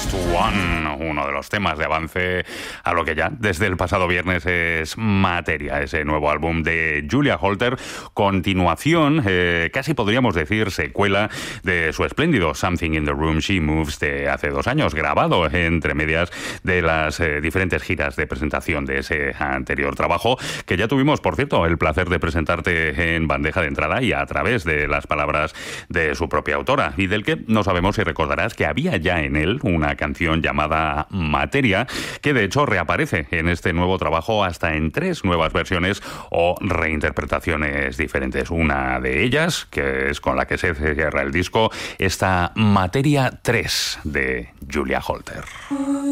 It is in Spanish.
Just One, uno de los temas de avance a lo que ya desde el pasado viernes es materia, ese nuevo álbum de Julia Holter, continuación, casi podríamos decir secuela de su espléndido Something in the Room She Moves de hace 2 años, grabado entre medias de las diferentes giras de presentación de ese anterior trabajo, que ya tuvimos, por cierto, el placer de presentarte en bandeja de entrada y a través de las palabras de su propia autora, y del que no sabemos si recordarás que había ya en él una canción llamada Materia, que de hecho reaparece en este nuevo trabajo hasta en 3 nuevas versiones o reinterpretaciones diferentes. Una de ellas, que es con la que se cierra el disco, esta Materia 3 de Julia Holter.